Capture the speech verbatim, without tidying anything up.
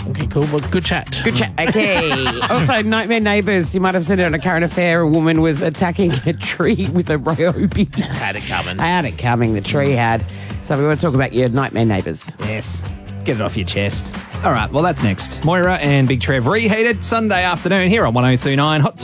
Okay, cool. Well, good chat. Good chat. Okay. Also, Nightmare Neighbours. You might have seen it on A Current Affair. A woman was attacking a tree with a Ryobi. Had it coming. I had it coming. The tree had. So we want to talk about your Nightmare Neighbours. Yes. Get it off your chest. All right, well, that's next. Moira and Big Trev reheated Sunday afternoon here on one oh two nine Hot